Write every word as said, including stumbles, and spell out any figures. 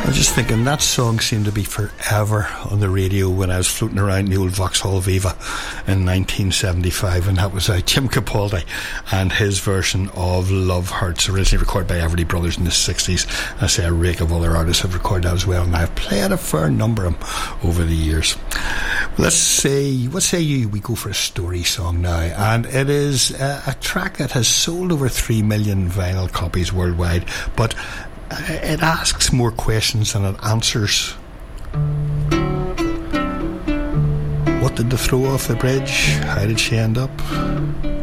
I was just thinking that song seemed to be forever on the radio when I was floating around the old Vauxhall Viva in nineteen seventy-five, and that was uh, Jim Capaldi and his version of Love Hurts, originally recorded by Everly Brothers in the sixties. I say a rake of other artists have recorded that as well, and I've played a fair number of them over the years. Let's say, what say you, we go for a story song now, and it is a, a track that has sold over three million vinyl copies worldwide, but it asks more questions than it answers. What did they throw off the bridge? How did she end up?